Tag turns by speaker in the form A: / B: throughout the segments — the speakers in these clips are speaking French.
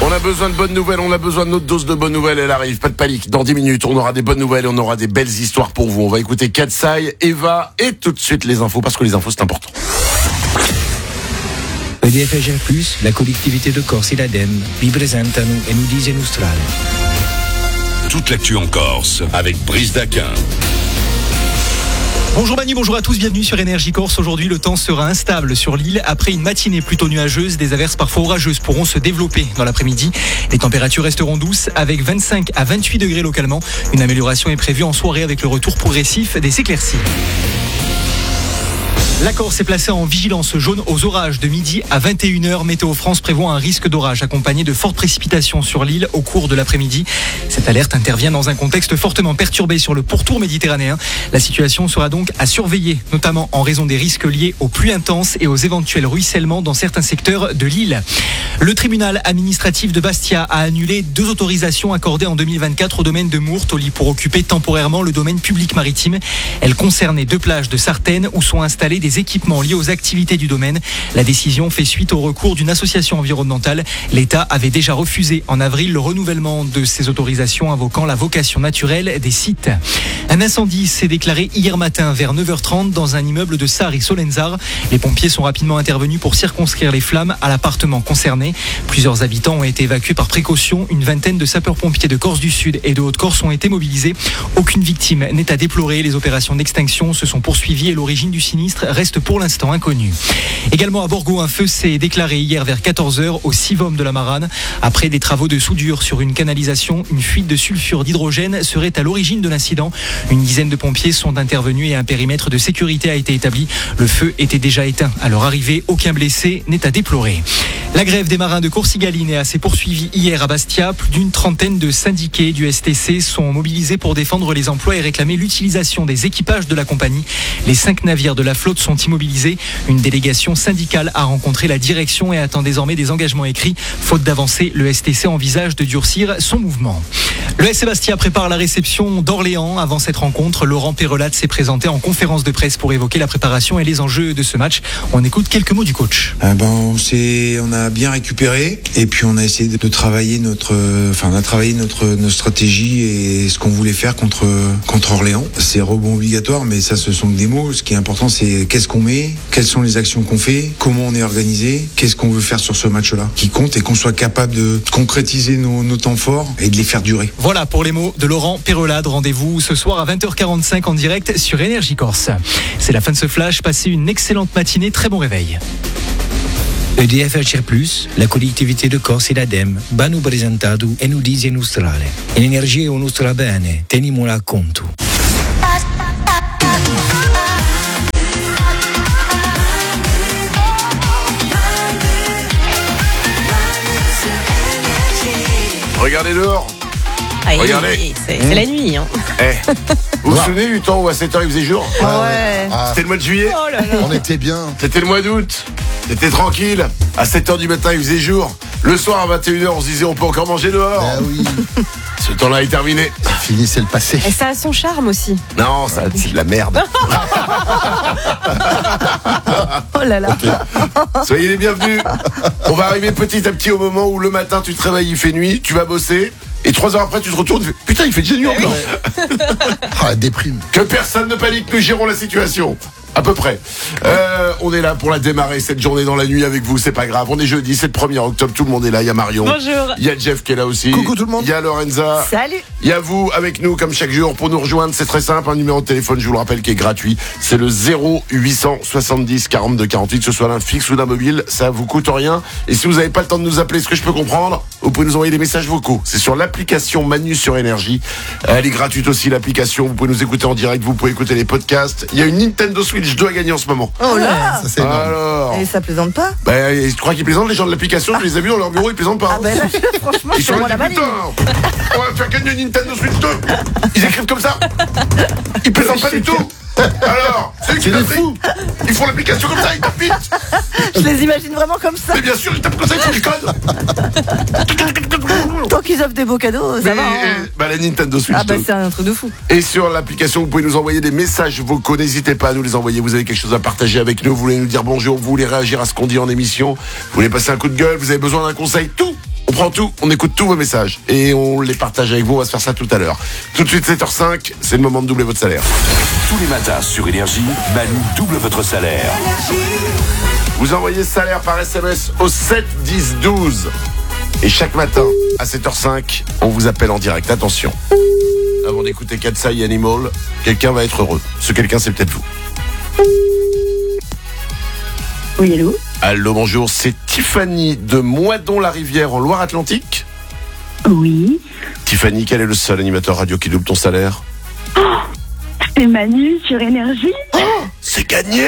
A: On a besoin de bonnes nouvelles, on a besoin de notre dose de bonnes nouvelles, elle arrive, pas de panique. Dans 10 minutes, on aura des bonnes nouvelles, on aura des belles histoires pour vous. On va écouter Katsai, Eva et tout de suite les infos, parce que les infos c'est important.
B: EDF gère plus, la collectivité de Corse et l'ADEME vi presentano Enudise Nostrale.
C: Toute l'actu en Corse avec Brice Daquin.
D: Bonjour Manu, bonjour à tous, bienvenue sur Énergie Corse. Aujourd'hui, le temps sera instable sur l'île. Après une matinée plutôt nuageuse, des averses parfois orageuses pourront se développer dans l'après-midi. Les températures resteront douces avec 25 à 28 degrés localement. Une amélioration est prévue en soirée avec le retour progressif des éclaircies. La Corse est placée en vigilance jaune aux orages de midi à 21h. Météo France prévoit un risque d'orage accompagné de fortes précipitations sur l'île au cours de l'après-midi. Cette alerte intervient dans un contexte fortement perturbé sur le pourtour méditerranéen. La situation sera donc à surveiller, notamment en raison des risques liés aux pluies intenses et aux éventuels ruissellements dans certains secteurs de l'île. Le tribunal administratif de Bastia a annulé 2 autorisations accordées en 2024 au domaine de Mourtoli pour occuper temporairement le domaine public maritime. Elles concernaient 2 plages de Sartène où sont installés des équipements liés aux activités du domaine. La décision fait suite au recours d'une association environnementale. L'État avait déjà refusé en avril le renouvellement de ces autorisations invoquant la vocation naturelle des sites. Un incendie s'est déclaré hier matin vers 9h30 dans un immeuble de Sari-Solenzar. Les pompiers sont rapidement intervenus pour circonscrire les flammes à l'appartement concerné. Plusieurs habitants ont été évacués par précaution. Une vingtaine de sapeurs-pompiers de Corse du Sud et de Haute-Corse ont été mobilisés. Aucune victime n'est à déplorer. Les opérations d'extinction se sont poursuivies et l'origine du sinistre reste pour l'instant inconnue. Également à Borgo, un feu s'est déclaré hier vers 14h au Sivom de la Marane. Après des travaux de soudure sur une canalisation, une fuite de sulfure d'hydrogène serait à l'origine de l'incident. Une dizaine de pompiers sont intervenus et un périmètre de sécurité a été établi. Le feu était déjà éteint à leur arrivée. Aucun blessé n'est à déplorer. La grève des marins de Coursigaline s'est poursuivie hier à Bastia. Plus d'une trentaine de syndiqués du STC sont mobilisés pour défendre les emplois et réclamer l'utilisation des équipages de la compagnie. Les 5 navires de la flotte sont immobilisés. Une délégation syndicale a rencontré la direction et attend désormais des engagements écrits. Faute d'avancer, le STC envisage de durcir son mouvement. Le SC Bastia prépare la réception d'Orléans. Avant cette rencontre, Laurent Perrelade s'est présenté en conférence de presse pour évoquer la préparation et les enjeux de ce match. On écoute quelques mots du coach.
E: On a bien récupéré et puis on a essayé de travailler notre stratégie et ce qu'on voulait faire contre Orléans. C'est rebond obligatoire, mais ça, ce sont que des mots. Ce qui est important, c'est qu'est-ce qu'on met, quelles sont les actions qu'on fait, comment on est organisé, qu'est-ce qu'on veut faire sur ce match-là, qui compte, et qu'on soit capable de concrétiser nos temps forts et de les faire durer.
D: Voilà pour les mots de Laurent Perrelade. Rendez-vous ce soir à 20h45 en direct sur Énergie Corse. C'est la fin de ce flash. Passez une excellente matinée. Très bon réveil.
B: EDF gère plus, la collectivité de Corse et l'ADEME hanno presentato Enudise Nostrale. L'energia è nostra bene, tenimola a conto.
A: Regardez dehors. Regardez.
F: C'est la nuit. Hein.
A: Vous vous souvenez du temps où à 7h il faisait jour?
F: Ouais.
A: C'était le mois de juillet.
F: Oh là là.
G: On était bien.
A: C'était le mois d'août. C'était tranquille. À 7h du matin il faisait jour. Le soir à 21h on se disait on peut encore manger dehors.
G: Ah oui.
A: Ce temps-là est terminé.
G: Fini, c'est le passé.
F: Et ça a son charme aussi.
A: Non, ça c'est de la merde.
F: Oh là là.
A: Soyez les bienvenus. On va arriver petit à petit au moment où le matin tu te réveilles, il fait nuit, tu vas bosser. Et 3 heures après, tu te retournes, tu fais, putain, il fait déjà nuit encore.
G: Ah, la déprime.
A: Que personne ne panique, nous gérons la situation. À peu près. On est là pour la démarrer cette journée dans la nuit avec vous, c'est pas grave. On est jeudi, c'est le 1er octobre, tout le monde est là. Il y a Marion.
F: Bonjour.
A: Il y a Jeff qui est là aussi.
G: Coucou tout le monde.
A: Il y a Lorenza.
F: Salut.
A: Il y a vous avec nous comme chaque jour pour nous rejoindre. C'est très simple, un numéro de téléphone, je vous le rappelle, qui est gratuit. C'est le 0870 42 48. Que ce soit d'un fixe ou d'un mobile, ça vous coûte rien. Et si vous n'avez pas le temps de nous appeler, ce que je peux comprendre, vous pouvez nous envoyer des messages vocaux. C'est sur l'application Manu sur Énergie. Elle est gratuite aussi, l'application. Vous pouvez nous écouter en direct, vous pouvez écouter les podcasts. Il y a une Nintendo Switch 2 à gagner en ce moment.
F: Oh là.
G: Ça, c'est énorme.
A: Alors,
F: Et ça plaisante pas?
A: tu crois qu'ils plaisantent les gens de l'application? Je les ai vus dans leur bureau, ils plaisantent pas.
F: Ah ben là, franchement,
A: Ils
F: c'est
A: sont
F: moi
A: là,
F: la
A: putain,
F: maligne.
A: on va faire gagner une Nintendo Switch 2. Ils écrivent comme ça. Ils plaisantent pas du tout. Alors, c'est
G: C'est des fous.
A: Ils font l'application comme ça, ils tapent vite.
F: Je les imagine vraiment comme ça.
A: Mais bien sûr, ils tapent comme ça, ils font le code.
F: Tant qu'ils offrent des beaux cadeaux, ça va. Hein.
A: La Nintendo Switch
F: Ah bah
A: 2.
F: c'est un truc de fou.
A: Et sur l'application, vous pouvez nous envoyer des messages vocaux. N'hésitez pas à nous les envoyer. Vous avez quelque chose à partager avec nous. Vous voulez nous dire bonjour. Vous voulez réagir à ce qu'on dit en émission. Vous voulez passer un coup de gueule. Vous avez besoin d'un conseil. Tout. On prend tout, on écoute tous vos messages et on les partage avec vous. On va se faire ça tout à l'heure. Tout de suite, 7h05, c'est le moment de doubler votre salaire.
C: Tous les matins sur Énergie, Manu double votre salaire.
A: Vous envoyez salaire par SMS au 7 10 12. Et chaque matin, à 7h05, on vous appelle en direct. Attention. Avant d'écouter Katsai Animal, quelqu'un va être heureux. Ce quelqu'un, c'est peut-être vous.
H: Oui, allô?
A: Allô, bonjour, c'est Tiffany de Moidon-la-Rivière en Loire-Atlantique.
H: Oui.
A: Tiffany, quel est le seul animateur radio qui double ton salaire?
H: C'est Manu sur Énergie.
A: C'est gagné!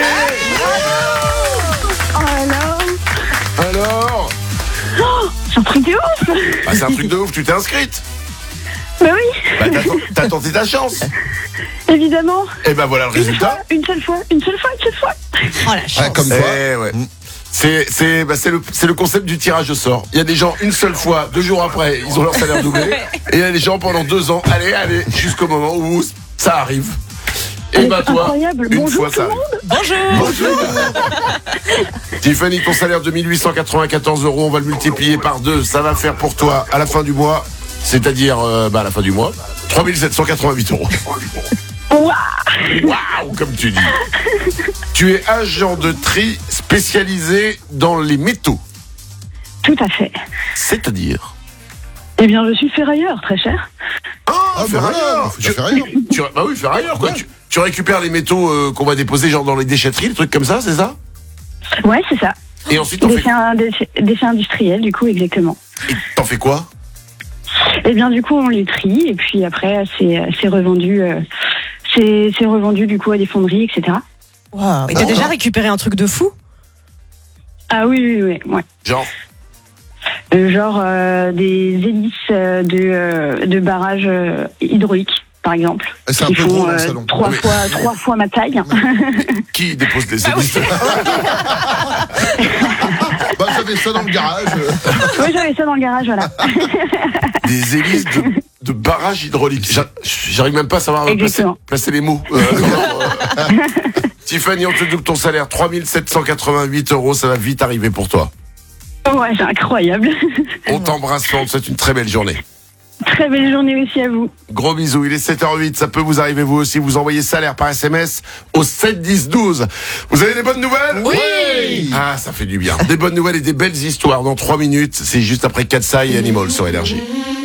H: Oh alors?
A: Alors?
H: C'est un truc de ouf.
A: Bah, c'est un truc de ouf, tu t'es inscrite?
H: Bah oui,
A: Bah, t'as tenté ta chance.
H: évidemment.
A: Et bah voilà le résultat.
H: Une seule fois.
F: Oh la chance.
G: Ah, comme toi.
A: Ouais. C'est le concept du tirage au sort. Il y a des gens une seule fois, 2 jours après, ils ont leur salaire doublé. Et il y a des gens pendant 2 ans, allez, jusqu'au moment où ça arrive. Et bah toi,
H: Incroyable.
A: une
H: Bonjour
A: fois
H: tout
A: ça
H: le
A: arrive.
H: monde.
A: Bonjour. Tiffany, ton salaire de 1894 €, on va le multiplier par 2. Ça va faire pour toi à la fin du mois, c'est-à-dire à la fin du mois, 3788 €. Waouh, comme tu dis. Tu es agent de tri spécialisé dans les métaux.
H: Tout à fait.
A: C'est-à-dire?
H: Eh bien, je suis ferrailleur, très cher.
A: Ah, ferrailleur.
G: Faut faire rien.
A: Bah oui, ferrailleur, quoi. Tu récupères les métaux qu'on va déposer genre dans les déchetteries, des trucs comme ça, c'est ça?
H: Ouais, c'est ça.
A: Et ensuite, t'en
H: Déchets industriels, du coup, exactement.
A: t'en fais quoi?
H: Eh bien, du coup, on les trie et puis après, c'est revendu. C'est revendu du coup à des fonderies, etc.
F: Wow. Et t'as déjà récupéré un truc de fou?
H: Ah oui.
A: Genre?
H: Genre des hélices de barrages hydrauliques, par exemple.
G: C'est un
H: qui
G: peu
H: font
G: gros dans le salon.
H: 3 fois ma taille.
A: Qui dépose des hélices?
G: Bah, j'avais ça dans le garage.
H: Oui, j'avais ça dans le garage, voilà.
A: Des hélices de barrages hydrauliques. J'arrive même pas à savoir placer les mots. Tiffany, on te double ton salaire, 3788 €, ça va vite arriver pour toi.
H: Ouais, c'est incroyable.
A: On t'embrasse, on te souhaite une très belle journée.
H: Très belle journée aussi à vous.
A: Gros bisous, il est 7h08, ça peut vous arriver vous aussi, vous envoyez salaire par SMS au 7 10 12. Vous avez des bonnes nouvelles?
G: Oui.
A: Ah, ça fait du bien. Des bonnes nouvelles et des belles histoires dans 3 minutes, c'est juste après Katsai et Animal sur Énergie.